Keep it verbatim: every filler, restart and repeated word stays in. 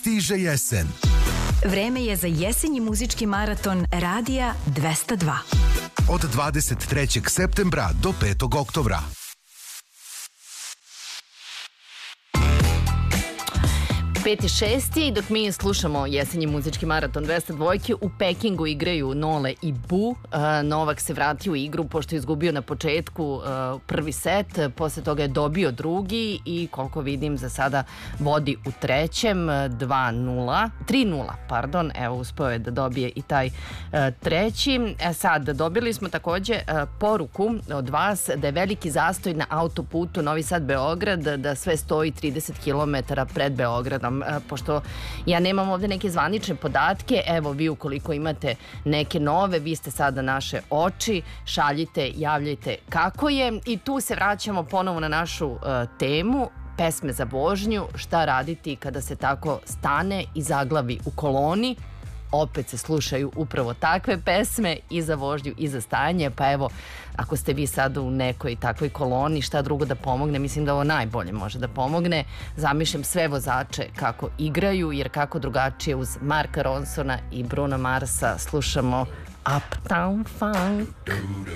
Stiže jesen. Vreme je za jesenji muzički maraton Radija dvesta dva. Od dvadeset trećeg septembra do petog oktobra. Peti šesti i dok mi slušamo jesenji muzički maraton dvesta dva, u Pekingu igraju Nole i Bu. Novak se vratio u igru pošto je izgubio na početku prvi set, posle toga je dobio drugi i koliko vidim za sada vodi u trećem dva nula, tri nula, pardon, evo uspeo je da dobije i taj treći. E sad, dobili smo takođe poruku od vas da je veliki zastoj na autoputu Novi Sad-Beograd, da sve stoji trideset kilometara pred Beogradom. Pošto ja nemam ovde neke zvanične podatke, evo vi ukoliko imate neke nove, vi ste sada naše oči, šaljite, javljajte kako je. I tu se vraćamo ponovo na našu uh, temu, pesme za vožnju, šta raditi kada se tako stane i zaglavi u koloni. Opet se slušaju upravo takve pesme i za vožnju i za stajanje, pa evo, ako ste vi sada u nekoj takvoj koloni, šta drugo da pomogne, mislim da ovo najbolje može da pomogne. Zamišljam sve vozače kako igraju, jer kako drugačije uz Marka Ronsona i Bruno Marsa slušamo Uptown Funk.